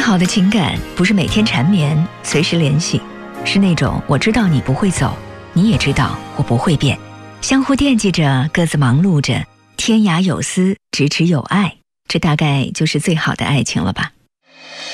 好的情感不是每天缠绵随时联系，是那种我知道你不会走，你也知道我不会变，相互惦记着，各自忙碌着，天涯有丝，咫尺有爱，这大概就是最好的爱情了吧。